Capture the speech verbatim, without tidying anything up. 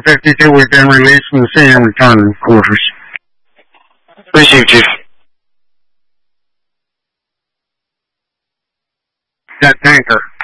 fifty-two, we've been released from the scene and returned to quarters. Received, Chief. That tanker.